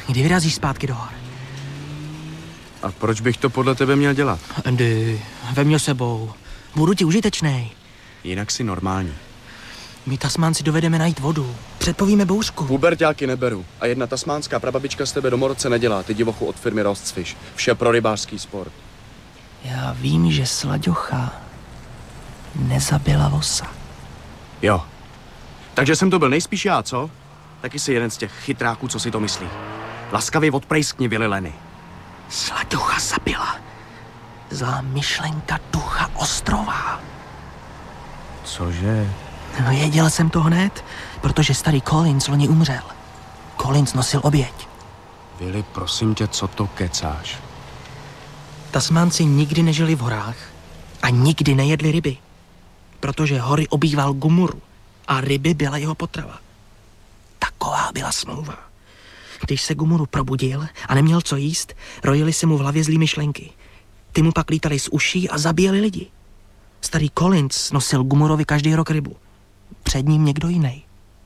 Kdy vyrazíš zpátky do hor? A proč bych to podle tebe měl dělat? Andy, vem mě sebou. Budu ti užitečnej. Jinak si normální. My Tasmánci dovedeme najít vodu. Předpovíme bouřku. Puberťáky neberu. A jedna tasmánská prababička z tebe domorodce nedělá, ty divochu od firmy Rostfish. Vše pro rybářský sport. Já vím, že Slaďocha nezabila vosa. Jo. Takže jsem to byl nejspíš já, co? Taky si jeden z těch chytráků, co si to myslí. Laskavě odprejskni, Vili Lenny. Slaďocha zabila. Zlá myšlenka ducha ostrova. Cože? No, věděl jsem to hned, protože starý Collins loni umřel. Collins nosil oběť. Vili, prosím tě, co to kecáš? Tasmánci nikdy nežili v horách a nikdy nejedli ryby, protože hory obýval Gumuru a ryby byla jeho potrava. Taková byla smlouva. Když se Gumuru probudil a neměl co jíst, rojily se mu v hlavě zlý myšlenky. Ty mu pak lítali z uší a zabíjeli lidi. Starý Collins nosil Gumurovi každý rok rybu. Před ním někdo jiný.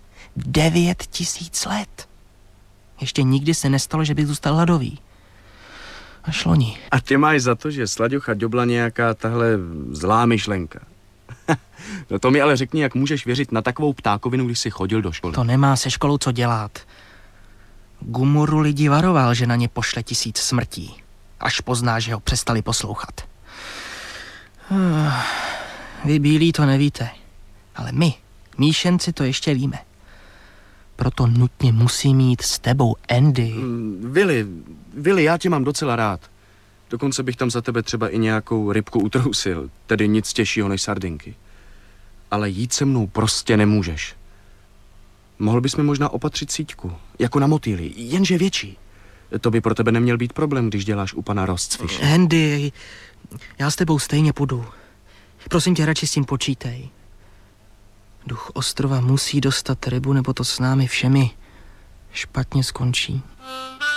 9000 let. Ještě nikdy se nestalo, že by zůstal hladový. Až loni. A ty máš za to, že Slaďocha dobla nějaká tahle zlá myšlenka. No to mi ale řekni, jak můžeš věřit na takovou ptákovinu, když jsi chodil do školy. To nemá se školou co dělat. Gumuru lidi varoval, že na ně pošle 1000 smrtí, až pozná, že ho přestali poslouchat. Vy bílí to nevíte, ale my, míšenci, to ještě víme. Proto nutně musí mít s tebou Andy. Vili, já tě mám docela rád. Dokonce bych tam za tebe třeba i nějakou rybku utrousil, tedy nic těžšího než sardinky. Ale jít se mnou prostě nemůžeš. Mohl bys mi možná opatřit síťku, jako na motýly, jenže větší. To by pro tebe neměl být problém, když děláš u pana Rostfish. Andy, já s tebou stejně půjdu. Prosím tě, radši s tím počítej. Duch ostrova musí dostat rybu, nebo to s námi všemi špatně skončí.